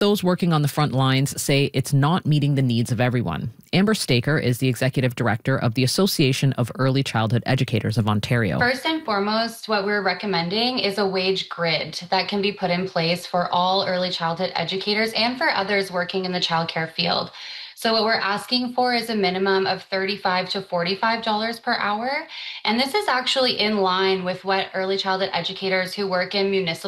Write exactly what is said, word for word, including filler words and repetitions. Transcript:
those working on the front lines say it's not meeting the needs of everyone. Amber Staker is the executive director of the Association of Early Childhood Educators of Ontario. First and foremost, what we're recommending is a wage grid that can be put in place for all early childhood educators and for others working in the childcare field. So what we're asking for is a minimum of thirty-five to forty-five dollars per hour. And this is actually in line with what early childhood educators who work in municipal